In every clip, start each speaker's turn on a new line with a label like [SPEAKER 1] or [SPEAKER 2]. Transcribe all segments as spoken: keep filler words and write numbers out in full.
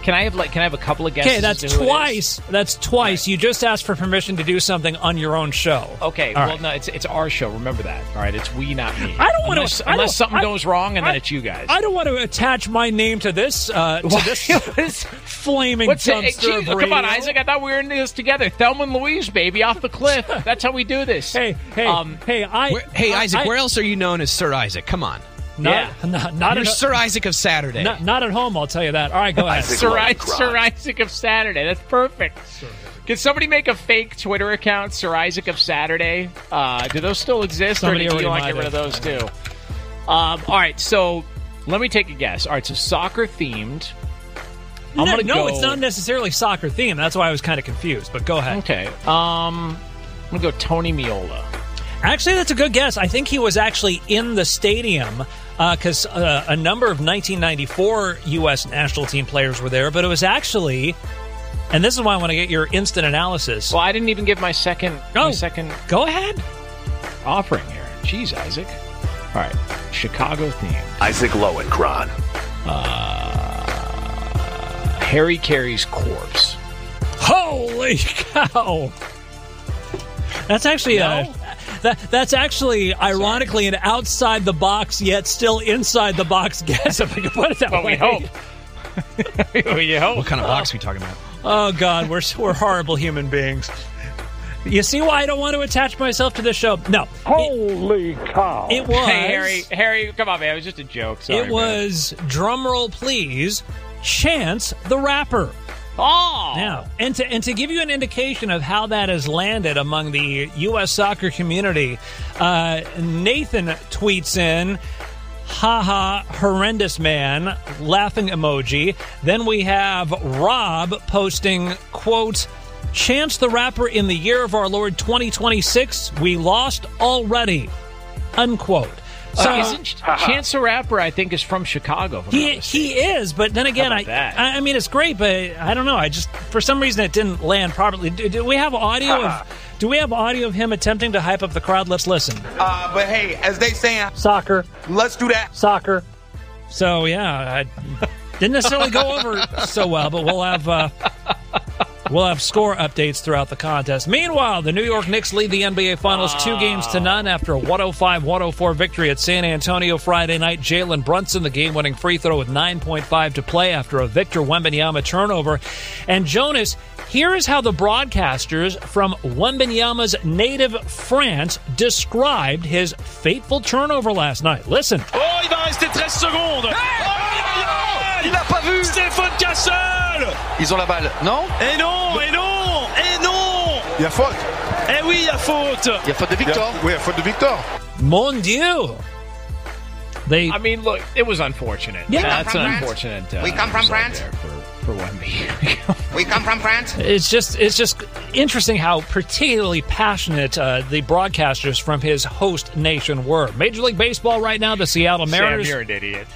[SPEAKER 1] Can I have like? Can I have a couple of guesses?
[SPEAKER 2] Okay, that's twice. That's twice. Right. You just asked for permission to do something on your own show.
[SPEAKER 1] Okay.
[SPEAKER 2] All
[SPEAKER 1] well,
[SPEAKER 2] right.
[SPEAKER 1] no, it's it's our show. Remember that. All right. It's we, not me.
[SPEAKER 2] I don't want
[SPEAKER 1] unless,
[SPEAKER 2] to.
[SPEAKER 1] Unless something
[SPEAKER 2] I,
[SPEAKER 1] goes wrong, and
[SPEAKER 2] I,
[SPEAKER 1] then it's you guys.
[SPEAKER 2] I don't want to attach my name to this. Uh, to this flaming
[SPEAKER 1] What's
[SPEAKER 2] dumpster
[SPEAKER 1] it?
[SPEAKER 2] of
[SPEAKER 1] Come on,
[SPEAKER 2] radio.
[SPEAKER 1] Isaac. I thought we were in this together. Thelma and Louise, baby, off the cliff. That's how we do this.
[SPEAKER 2] Hey, hey, um, hey! I.
[SPEAKER 3] Where, hey,
[SPEAKER 2] I,
[SPEAKER 3] Isaac.
[SPEAKER 2] I,
[SPEAKER 3] where else are you known as Sir Isaac? Come on.
[SPEAKER 2] Not,
[SPEAKER 1] yeah,
[SPEAKER 2] not, not
[SPEAKER 3] You're
[SPEAKER 2] at,
[SPEAKER 3] Sir Isaac of Saturday.
[SPEAKER 2] Not, not at home, I'll tell you that. All right, go ahead.
[SPEAKER 1] Sir, I, Sir Isaac of Saturday. That's perfect. Can somebody make a fake Twitter account, Sir Isaac of Saturday? Uh, do those still exist,
[SPEAKER 2] Somebody
[SPEAKER 1] or do you
[SPEAKER 2] already
[SPEAKER 1] want to get rid of
[SPEAKER 2] might
[SPEAKER 1] those too? Um, all right, so let me take a guess. All right, so soccer themed. I'm
[SPEAKER 2] no,
[SPEAKER 1] gonna
[SPEAKER 2] no
[SPEAKER 1] go...
[SPEAKER 2] it's not necessarily soccer themed. That's why I was kind of confused, but go ahead.
[SPEAKER 1] Okay. Um, I'm going to go Tony Meola.
[SPEAKER 2] Actually, that's a good guess. I think he was actually in the stadium because uh, uh, a number of nineteen ninety-four U S national team players were there, but it was actually, and this is why I want to get your instant analysis.
[SPEAKER 1] Well, I didn't even give my second,
[SPEAKER 2] oh,
[SPEAKER 1] my second
[SPEAKER 2] go ahead.
[SPEAKER 1] offering here. Jeez, Isaac. All right, Chicago themed.
[SPEAKER 4] Isaac Lowenkron.
[SPEAKER 1] Uh, Harry Carey's corpse.
[SPEAKER 2] Holy cow! That's actually
[SPEAKER 1] No?
[SPEAKER 2] a. That, that's actually, ironically, an outside-the-box, yet still inside-the-box guess, if I can put it that
[SPEAKER 1] Well,
[SPEAKER 2] way.
[SPEAKER 1] we hope. we hope.
[SPEAKER 3] What kind of box are we talking about?
[SPEAKER 2] Oh, God, we're, we're horrible human beings. You see why I don't want to attach myself to this show? No.
[SPEAKER 5] Holy
[SPEAKER 2] it,
[SPEAKER 5] cow.
[SPEAKER 2] It was...
[SPEAKER 1] Hey, Harry, Harry, come on, man. It was just a joke. Sorry,
[SPEAKER 2] it was, drumroll please, Chance the Rapper.
[SPEAKER 1] Oh!
[SPEAKER 2] Now, and to and to give you an indication of how that has landed among the U S soccer community, uh, Nathan tweets in, haha, horrendous man, laughing emoji. Then we have Rob posting, quote, Chance the Rapper in the year of our Lord twenty twenty-six, we lost already, unquote. So,
[SPEAKER 1] uh, isn't Chance the Rapper, I think, is from Chicago.
[SPEAKER 2] He he is, but then again, I,
[SPEAKER 1] that?
[SPEAKER 2] I I mean, it's great, but I don't know. I just, for some reason, it didn't land properly. Do, do we have audio of? Do we have audio of him attempting to hype up the crowd? Let's listen.
[SPEAKER 6] Uh, but hey, as they say,
[SPEAKER 2] Soccer.
[SPEAKER 6] Let's do that.
[SPEAKER 2] Soccer. So yeah, I didn't necessarily go over so well, but we'll have. Uh, We'll have score updates throughout the contest. Meanwhile, the New York Knicks lead the N B A Finals two games to none after a one oh five one oh four victory at San Antonio Friday night. Jalen Brunson, the game-winning free throw with nine point five to play after a Victor Wembanyama turnover. And Jonas, here is how the broadcasters from Wembanyama's native France described his fateful turnover last night. Listen.
[SPEAKER 7] Oh, il va rester treize secondes.
[SPEAKER 6] Il l'a pas vu.
[SPEAKER 7] Stéphane Cassel.
[SPEAKER 6] Ils ont la balle, non?
[SPEAKER 7] Et non, et non, et non.
[SPEAKER 5] Il y a faute.
[SPEAKER 7] Eh oui, il y a faute.
[SPEAKER 6] Il y a faute de Victor.
[SPEAKER 5] Oui, il y a faute de Victor.
[SPEAKER 2] Mon Dieu. They,
[SPEAKER 1] I mean, look, it was unfortunate.
[SPEAKER 2] Yeah.
[SPEAKER 1] That's an
[SPEAKER 6] France.
[SPEAKER 1] unfortunate. Uh,
[SPEAKER 6] We come from
[SPEAKER 1] result
[SPEAKER 6] France.
[SPEAKER 1] there For, for Wemby.
[SPEAKER 6] We come from France.
[SPEAKER 2] It's just it's just interesting how particularly passionate uh, the broadcasters from his host nation were. Major League Baseball right now, the Seattle Mariners.
[SPEAKER 1] Sam, you're an idiot.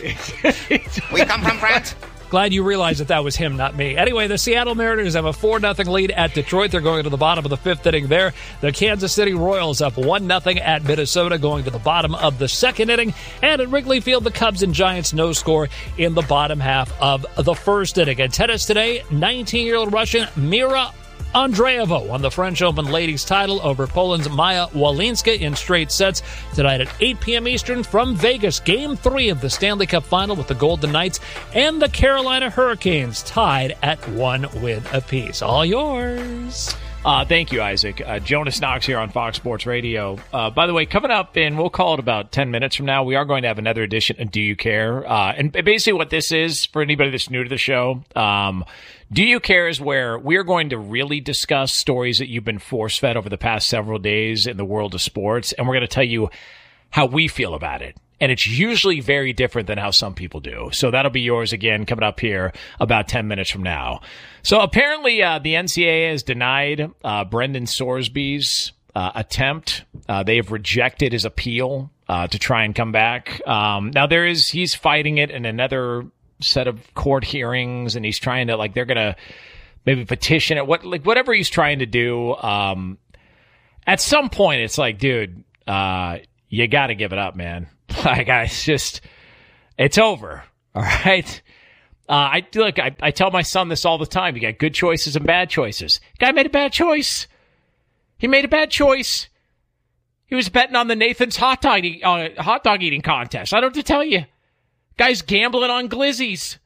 [SPEAKER 6] We come from France.
[SPEAKER 2] Glad you realized that that was him, not me. Anyway, the Seattle Mariners have a four nothing lead at Detroit. They're going to the bottom of the fifth inning there. The Kansas City Royals up one nothing at Minnesota, going to the bottom of the second inning. And at Wrigley Field, the Cubs and Giants no score in the bottom half of the first inning. In tennis today, nineteen-year-old Russian Mira Andreeva won the French Open ladies title over Poland's Maya Walinska in straight sets tonight at eight p.m. Eastern from Vegas. Game three of the Stanley Cup Final with the Golden Knights and the Carolina Hurricanes tied at one win apiece. All yours.
[SPEAKER 1] Uh, thank you, Isaac. Uh, Jonas Knox here on Fox Sports Radio. Uh, by the way, coming up in, we'll call it about ten minutes from now, we are going to have another edition of Do You Care? Uh, and basically what this is, for anybody that's new to the show, um, Do You Care is where we're going to really discuss stories that you've been force-fed over the past several days in the world of sports, and we're going to tell you how we feel about it. And it's usually very different than how some people do. So that'll be yours again coming up here about ten minutes from now. So apparently uh, the N C double A has denied uh, Brendan Sorsby's uh, attempt. Uh, they have rejected his appeal uh, to try and come back. Um, now there is, he's fighting it in another set of court hearings, and he's trying to, like, they're going to maybe petition it, what, like whatever he's trying to do. Um, at some point it's like, dude, uh, you got to give it up, man. Like, I, it's just, it's over. All right. Uh, I look. I, I tell my son this all the time. You got good choices and bad choices. Guy made a bad choice. He made a bad choice. He was betting on the Nathan's hot dog eating, uh, hot dog eating contest. I don't have to tell you. Guy's gambling on glizzies.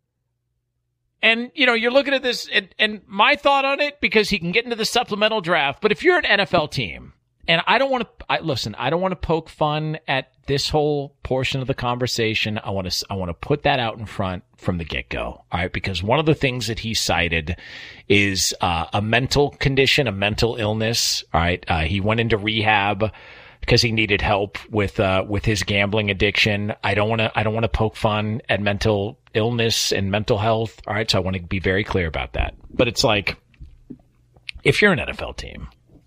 [SPEAKER 1] And, you know, you're looking at this, and, and my thought on it, because he can get into the supplemental draft, but if you're an N F L team, and I don't want to, I, listen, I don't want to poke fun at this whole portion of the conversation. I want to, I want to put that out in front from the get-go, all right? Because one of the things that he cited is uh, a mental condition, a mental illness, all right? Uh, he went into rehab because he needed help with uh, with his gambling addiction. I don't want to, I don't want to poke fun at mental illness and mental health, all right? So I want to be very clear about that. But it's like, if you're an N F L team,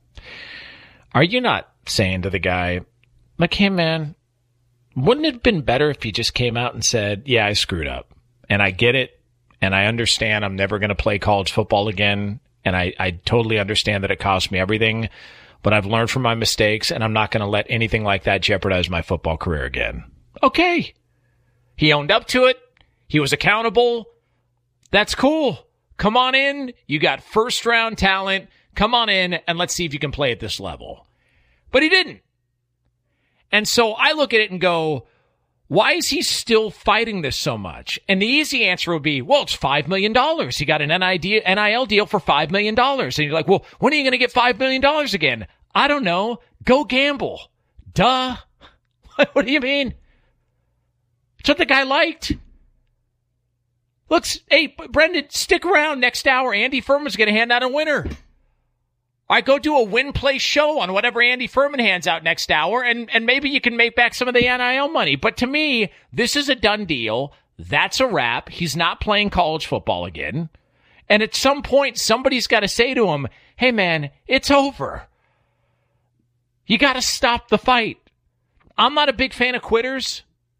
[SPEAKER 1] are you not saying to the guy, like, hey, man, wouldn't it have been better if he just came out and said, yeah, I screwed up, and I get it, and I understand I'm never going to play college football again, and I, I totally understand that it cost me everything, but I've learned from my mistakes, and I'm not going to let anything like that jeopardize my football career again. Okay. He owned up to it. He was accountable. That's cool. Come on in. You got first-round talent. Come on in, and let's see if you can play at this level. But he didn't. And so I look at it and go, why is he still fighting this so much? And the easy answer would be, well, it's five million dollars. He got an N I L deal for five million dollars. And you're like, well, when are you going to get five million dollars again? I don't know. Go gamble. Duh. What do you mean? It's what the guy liked. Looks, hey, Brendan, stick around next hour. Andy Furman's going to hand out a winner. All right, go do a win-play show on whatever Andy Furman hands out next hour, and, and maybe you can make back some of the N I L money. But to me, this is a done deal. That's a wrap. He's not playing college football again. And at some point, somebody's got to say to him, hey, man, it's over. You got to stop the fight. I'm not a big fan of quitters.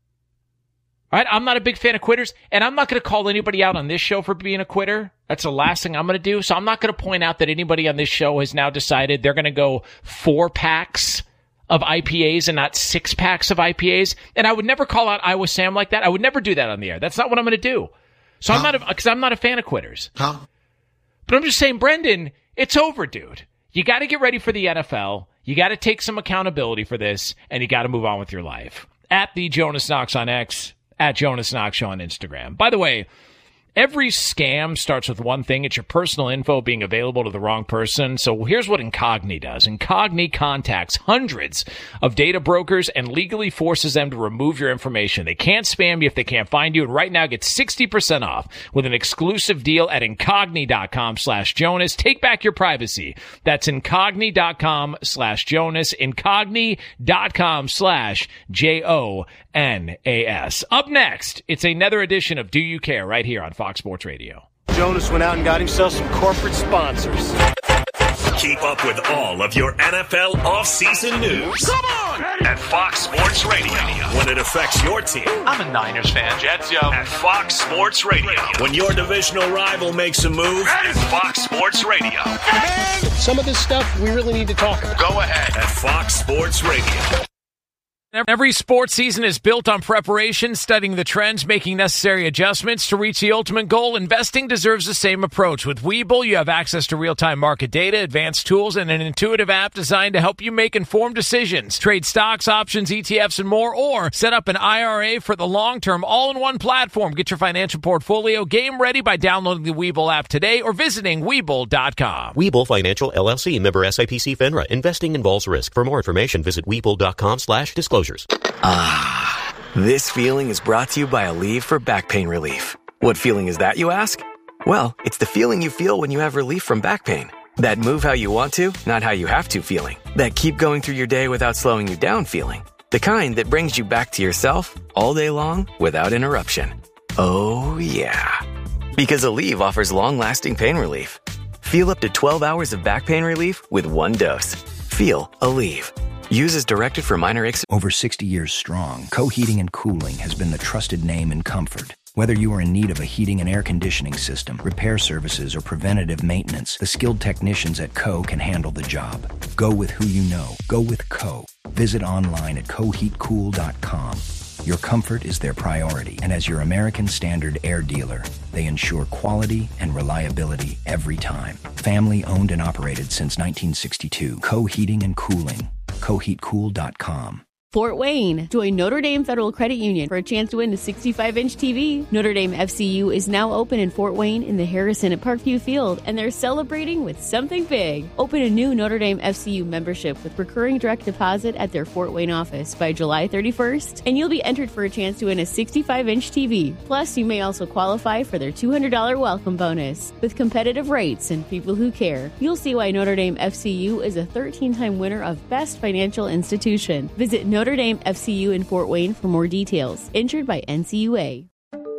[SPEAKER 1] All right, I'm not a big fan of quitters, and I'm not going to call anybody out on this show for being a quitter. That's the last thing I'm going to do. So I'm not going to point out that anybody on this show has now decided they're going to go four packs of I P As and not six packs of I P As. And I would never call out Iowa Sam like that. I would never do that on the air. That's not what I'm going to do. So huh? I'm not, because I'm not a fan of quitters.
[SPEAKER 4] Huh?
[SPEAKER 1] But I'm just saying, Brendan, it's over, dude. You got to get ready for the N F L. You got to take some accountability for this, and you got to move on with your life. At the Jonas Knox on X, at Jonas Knox Show on Instagram. By the way, every scam starts with one thing. It's your personal info being available to the wrong person. So here's what Incogni does. Incogni contacts hundreds of data brokers and legally forces them to remove your information. They can't spam you if they can't find you. And right now, get sixty percent off with an exclusive deal at Incogni.com slash Jonas. Take back your privacy. That's Incogni.com slash Jonas. Incogni.com slash J O N A S. Up next, it's another edition of Do You Care right here on Fox Sports Radio.
[SPEAKER 5] Jonas went out and got himself some corporate sponsors.
[SPEAKER 8] Keep up with all of your N F L offseason news.
[SPEAKER 7] Come on!
[SPEAKER 8] At Fox Sports Radio. When it affects your team.
[SPEAKER 7] I'm a Niners fan. Jets, yo.
[SPEAKER 8] At Fox Sports Radio. When your divisional rival makes a move. At Fox Sports Radio.
[SPEAKER 5] Some of this stuff we really need to talk about.
[SPEAKER 8] Go ahead. At Fox Sports Radio.
[SPEAKER 1] Every sports season is built on preparation, studying the trends, making necessary adjustments to reach the ultimate goal. Investing deserves the same approach. With Webull, you have access to real-time market data, advanced tools, and an intuitive app designed to help you make informed decisions. Trade stocks, options, E T Fs, and more, or set up an I R A for the long term, all in one platform. Get your financial portfolio game ready by downloading the Webull app today or visiting Webull dot com.
[SPEAKER 9] Webull Financial, L L C, member S I P C FINRA. Investing involves risk. For more information, visit Webull.com slash disclosures.
[SPEAKER 10] Ah, this feeling is brought to you by Aleve for back pain relief. What feeling is that, you ask? Well, it's the feeling you feel when you have relief from back pain. That move how you want to, not how you have to feeling. That keep going through your day without slowing you down feeling. The kind that brings you back to yourself all day long without interruption. Oh, yeah. Because Aleve offers long-lasting pain relief. Feel up to twelve hours of back pain relief with one dose. Feel Aleve. Use as directed for minor aches.
[SPEAKER 11] Over sixty years strong, Co Heating and Cooling has been the trusted name in comfort. Whether you are in need of a heating and air conditioning system, repair services, or preventative maintenance, the skilled technicians at Co can handle the job. Go with who you know. Go with Co. Visit online at co heat cool dot com. your comfort is their priority. And as your American Standard Air dealer, they ensure quality and reliability every time. Family owned and operated since nineteen sixty-two. Co Heating and Cooling. coheat cool dot com.
[SPEAKER 4] Fort Wayne. Join Notre Dame Federal Credit Union for a chance to win a sixty-five inch T V. Notre Dame F C U is now open in Fort Wayne in the Harrison at Parkview Field, and they're celebrating with something big. Open a new Notre Dame F C U membership with recurring direct deposit at their Fort Wayne office by July thirty-first, and you'll be entered for a chance to win a sixty-five inch T V. Plus, you may also qualify for their two hundred dollars welcome bonus. With competitive rates and people who care, you'll see why Notre Dame F C U is a thirteen-time winner of Best Financial Institution. Visit Notre Dame F C U in Fort Wayne for more details. Insured by N C U A.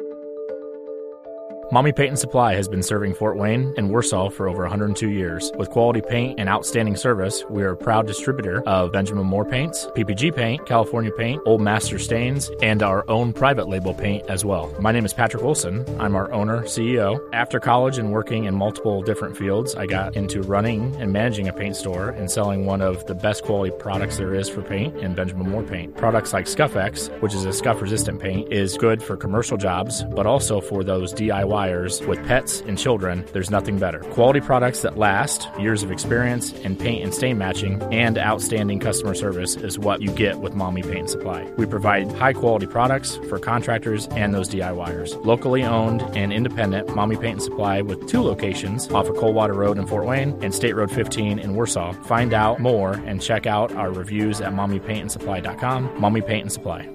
[SPEAKER 12] Mommy Paint and Supply has been serving Fort Wayne and Warsaw for over one hundred two years. With quality paint and outstanding service, we are a proud distributor of Benjamin Moore paints, P P G paint, California paint, Old Master stains, and our own private label paint as well. My name is Patrick Wilson. I'm our owner, C E O. After college and working in multiple different fields, I got into running and managing a paint store and selling one of the best quality products there is for paint in Benjamin Moore paint. Products like Scuff-X, which is a scuff-resistant paint, is good for commercial jobs, but also for those D I Y with pets and children. There's nothing better. Quality products that last, years of experience in paint and stain matching, and outstanding customer service is what you get with Mommy Paint and Supply. We provide high quality products for contractors and those D I Y ers. Locally owned and independent, Mommy Paint and Supply with two locations off of Coldwater Road in Fort Wayne and State Road fifteen in Warsaw. Find out more and check out our reviews at mommy paint and supply dot com. Mommy Paint and Supply.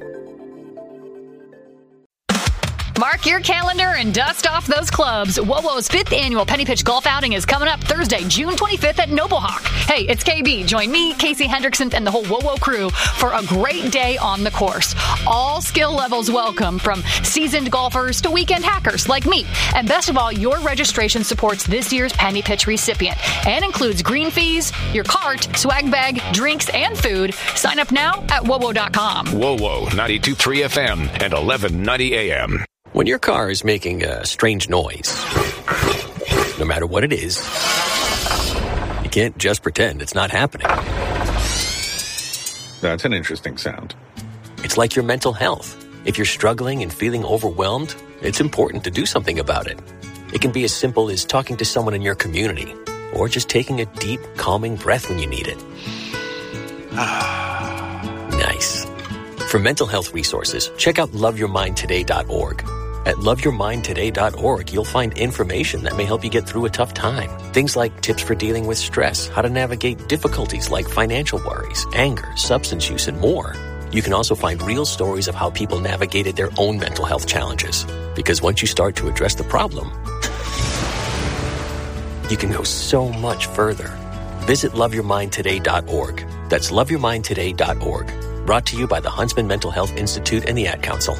[SPEAKER 13] Mark your calendar and dust off those clubs. WoWo's fifth annual Penny Pitch Golf Outing is coming up Thursday, June twenty-fifth at Noblehawk. Hey, it's K B. Join me, Casey Hendrickson, and the whole WoWo crew for a great day on the course. All skill levels welcome, from seasoned golfers to weekend hackers like me. And best of all, your registration supports this year's Penny Pitch recipient and includes green fees, your cart, swag bag, drinks, and food. Sign up now at wowo dot com.
[SPEAKER 14] WoWo, ninety-two point three F M and eleven ninety A M.
[SPEAKER 15] When your car is making a strange noise, no matter what it is, you can't just pretend it's not happening.
[SPEAKER 16] That's an interesting sound.
[SPEAKER 15] It's like your mental health. If you're struggling and feeling overwhelmed, it's important to do something about it. It can be as simple as talking to someone in your community, or just taking a deep, calming breath when you need it. Nice. For mental health resources, check out love your mind today dot org. At love your mind today dot org, you'll find information that may help you get through a tough time. Things like tips for dealing with stress, how to navigate difficulties like financial worries, anger, substance use, and more. You can also find real stories of how people navigated their own mental health challenges. Because once you start to address the problem, you can go so much further. Visit love your mind today dot org. That's love your mind today dot org. Brought to you by the Huntsman Mental Health Institute and the Ad Council.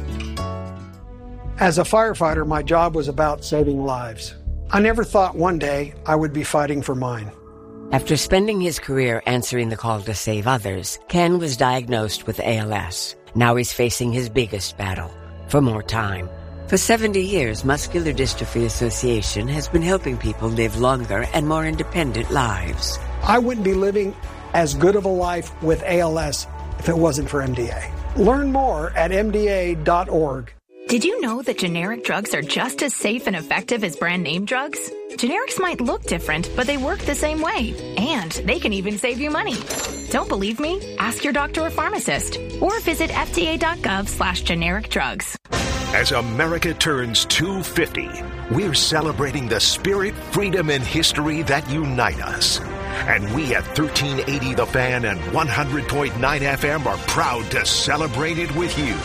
[SPEAKER 17] As a firefighter, my job was about saving lives. I never thought one day I would be fighting for mine.
[SPEAKER 18] After spending his career answering the call to save others, Ken was diagnosed with A L S. Now he's facing his biggest battle, for more time. For seventy years, Muscular Dystrophy Association has been helping people live longer and more independent lives.
[SPEAKER 17] I wouldn't be living as good of a life with A L S if it wasn't for M D A. Learn more at M D A dot org.
[SPEAKER 19] Did you know that generic drugs are just as safe and effective as brand name drugs? Generics might look different, but they work the same way. And they can even save you money. Don't believe me? Ask your doctor or pharmacist. Or visit F D A dot gov slash generic drugs.
[SPEAKER 8] As America turns two hundred fifty, we're celebrating the spirit, freedom, and history that unite us. And we at thirteen eighty The Fan and one hundred point nine F M are proud to celebrate it with you.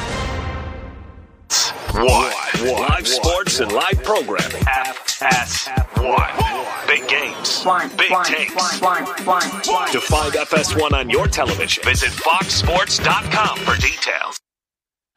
[SPEAKER 8] One. One. Live sports and live programming. F S one. Big games. One. Big one. takes. One. One. One. To find F S one on your television, visit fox sports dot com for details.